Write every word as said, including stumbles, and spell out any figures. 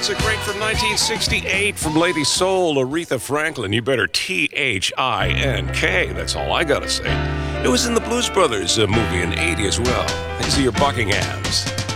classic great from nineteen sixty-eight from Lady Soul, Aretha Franklin. You better T H I N K. That's all I gotta say. It was in the Blues Brothers uh, movie in eighty as well. These are your Buckinghams.